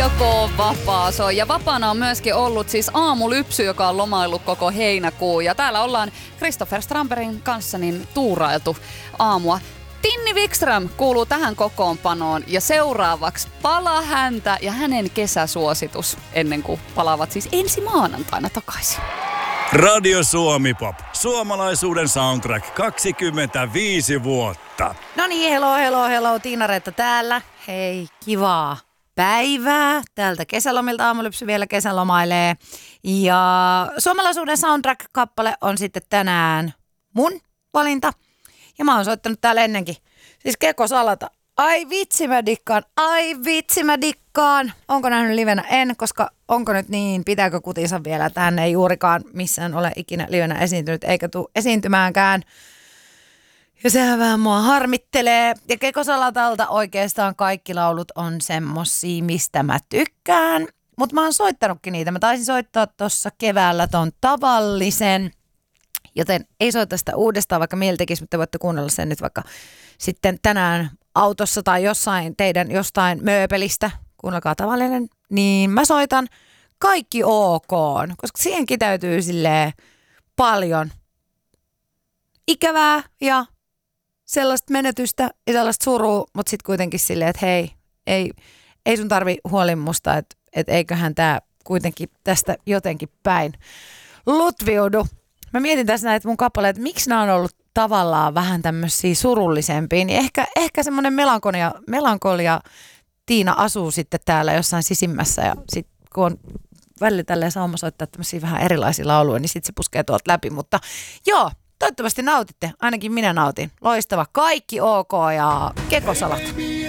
Radio K vapaa soi. Ja vapaana on myöskin ollut siis aamulypsy, joka on lomaillut koko heinäkuun. Ja täällä ollaan Christopher Strambergin kanssa niin tuurailtu aamua. Tinni Wikström kuuluu tähän kokoonpanoon ja seuraavaksi Pala häntä ja hänen kesäsuositus ennen kuin palaavat siis ensi maanantaina takaisin. Radio Suomi Pop. Suomalaisuuden soundtrack 25 vuotta. No niin, hello. Tiina-Reetta täällä. Hei, kivaa päivää. Täältä kesälomilta aamulypsy vielä kesälomailee. Ja suomalaisuuden soundtrack-kappale on sitten tänään mun valinta. Ja mä oon soittanut täällä ennenkin. Siis Keko Salata. Ai vitsi mä dikkaan. Onko nähnyt livenä? En, koska onko nyt niin, pitääkö kutinsa vielä, että hän ei juurikaan missään ole ikinä livenä esiintynyt, eikä tule esiintymäänkään. Ja sehän vähän mua harmittelee. Ja Keko Salatalta oikeastaan kaikki laulut on semmosia, mistä mä tykkään. Mutta mä oon soittanutkin niitä. Mä taisin soittaa tuossa keväällä ton Tavallisen. Joten ei soita sitä uudestaan, vaikka mieli tekisi, mutta voitte kuunnella sen nyt vaikka sitten tänään autossa tai jostain mööpelistä. Kuunnelkaa Tavallinen. Niin mä soitan Kaikki OK, koska siihen kiteytyy silleen paljon ikävää ja sellaista menetystä ja sellaista surua, mutta sitten kuitenkin silleen, että hei, ei sun tarvi huolin musta, että eiköhän tää kuitenkin tästä jotenkin päin lutviudu. Mä mietin tässä näitä mun kappaleita, että miksi nämä on ollut tavallaan vähän tämmöisiä surullisempia, niin ehkä semmoinen melankolia Tiina asuu sitten täällä jossain sisimmässä ja sitten kun on välillä tälleen sauma soittaa tämmöisiä vähän erilaisia lauluja, niin sitten se puskee tuolta läpi, mutta joo, toivottavasti nautitte, ainakin minä nautin. Loistava, Kaikki OK ja Keko Salata.